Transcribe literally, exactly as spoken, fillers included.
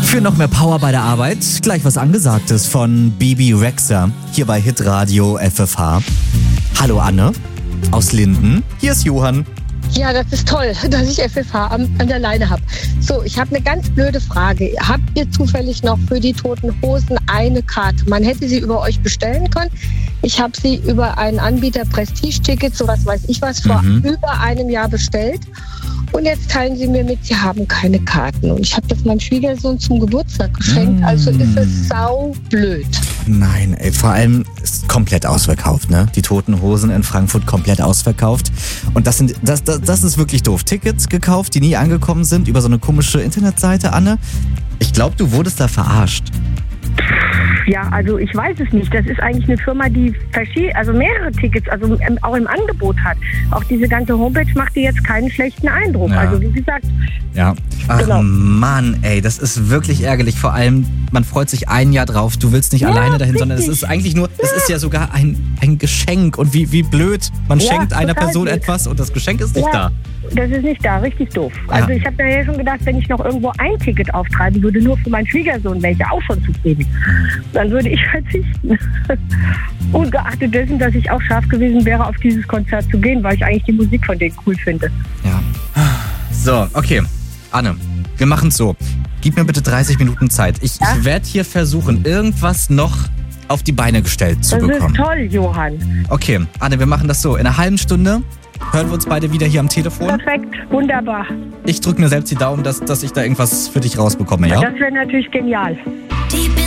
Für noch mehr Power bei der Arbeit, gleich was Angesagtes von Bebe Rexha, hier bei Hitradio F F H. Hallo Anne, aus Linden, hier ist Johann. Ja, das ist toll, dass ich F F H an, an der Leine habe. So, ich habe eine ganz blöde Frage. Habt ihr zufällig noch für die Toten Hosen eine Karte? Man hätte sie über euch bestellen können. Ich habe sie über einen Anbieter Prestige-Ticket, so was weiß ich was, vor mhm. über einem Jahr bestellt. Und jetzt teilen sie mir mit, sie haben keine Karten. Und ich habe das meinem Schwiegersohn zum Geburtstag geschenkt. Mm. Also ist es saublöd. Nein, ey, vor allem ist komplett ausverkauft, ne? Die Toten Hosen in Frankfurt komplett ausverkauft. Und das sind, das, das, das ist wirklich doof. Tickets gekauft, die nie angekommen sind, über so eine komische Internetseite, Anne. Ich glaube, du wurdest da verarscht. Ja, also ich weiß es nicht. Das ist eigentlich eine Firma, die verschied- also mehrere Tickets also auch im Angebot hat. Auch diese ganze Homepage macht dir jetzt keinen schlechten Eindruck. Ja. Also wie gesagt. Ja. Ach genau. Mann, ey, das ist wirklich ärgerlich. Vor allem, man freut sich ein Jahr drauf. Du willst nicht ja, alleine dahin, richtig. Sondern es ist eigentlich nur, es ja. ist ja sogar ein, ein Geschenk. Und wie, wie blöd. Man ja, schenkt einer Person blöd. etwas und das Geschenk ist nicht ja. da. Das ist nicht da, richtig doof. Also ja. ich habe mir ja schon gedacht, wenn ich noch irgendwo ein Ticket auftreiben würde, nur für meinen Schwiegersohn, wäre ich ja auch schon zufrieden. Dann würde ich verzichten. Ungeachtet dessen, dass ich auch scharf gewesen wäre, auf dieses Konzert zu gehen, weil ich eigentlich die Musik von denen cool finde. Ja. So, okay. Anne, wir machen es so. Gib mir bitte dreißig Minuten Zeit. Ich, ja? ich werde hier versuchen, irgendwas noch auf die Beine gestellt zu das bekommen. Das ist toll, Johann. Okay, Anne, wir machen das so. In einer halben Stunde hören wir uns beide wieder hier am Telefon. Perfekt, wunderbar. Ich drücke mir selbst die Daumen, dass, dass ich da irgendwas für dich rausbekomme, ja? Das wäre natürlich genial.